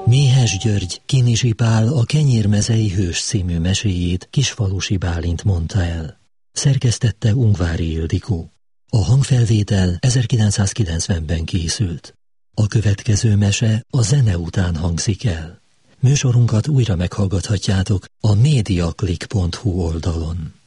Méhes György, Kinizsi Pál a Kenyérmezei hős című meséjét Kisfalusi Bálint mondta el. Szerkesztette Ungvári Ildikó. A hangfelvétel 1990-ben készült. A következő mese a zene után hangzik el. Műsorunkat újra meghallgathatjátok a mediaclick.hu oldalon.